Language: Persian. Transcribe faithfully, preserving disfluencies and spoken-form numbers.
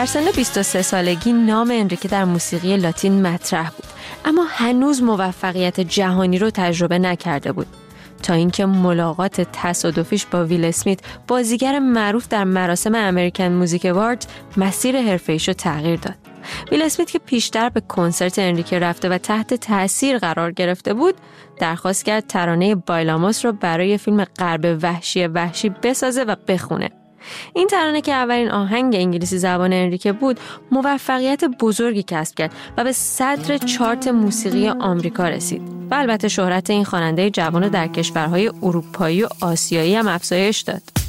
در سن بیست و سه سالگی نام انریکه در موسیقی لاتین مطرح بود، اما هنوز موفقیت جهانی رو تجربه نکرده بود تا اینکه ملاقات تصادفیش با ویل اسمیت، بازیگر معروف در مراسم امریکن موزیک اواردز، مسیر حرفه‌ایش رو تغییر داد. ویل اسمیت که پیشتر به کنسرت انریکه رفته و تحت تأثیر قرار گرفته بود، درخواست کرد ترانه بایلاموس رو برای فیلم غرب وحشی وحشی بسازه و بخونه. این ترانه که اولین آهنگ انگلیسی زبان انریکه بود، موفقیت بزرگی کسب کرد و به صدر چارت موسیقی آمریکا رسید. و البته شهرت این خواننده جوان رو در کشورهای اروپایی و آسیایی هم افزایش داد.